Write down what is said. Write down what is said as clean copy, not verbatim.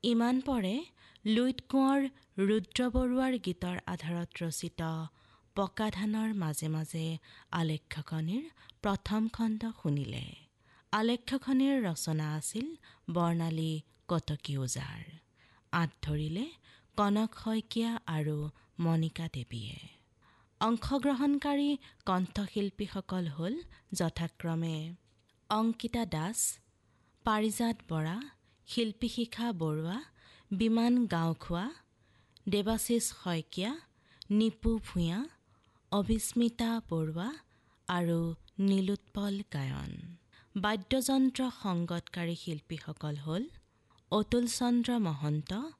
ইমান পৰে লুইত কোঁৱৰ ৰুদ্ৰ বৰুৱাৰ গীতৰ আধাৰত ৰচিত পকা ধানৰ মাজে মাজে আলেখ্যখনিৰ প্ৰথম খণ্ড শুনিলে। আলেখ্যখনিৰ ৰচনা আছিল বৰ্ণালী কটকী ওজাৰ। আঁত ধৰিলে কনক শইকীয়া আৰু মণিকা দেৱীয়ে। অংশগ্ৰহণকাৰী কণ্ঠশিল্পীসকল হ'ল যথাক্ৰমে অংকিতা দাস, পাৰিজাত বৰা, শিল্পীশিখা বৰুৱা, বিমান গাঁওখোৱা, দেৱাশীষ শইকীয়া, নিপু ভূঞা, অভিস্মিতা বৰুৱা আৰু নীলোৎপল গায়ন। বাদ্যযন্ত্ৰ সংগতকাৰী শিল্পীসকল হ'ল অতুল চন্দ্ৰ মহন্ত,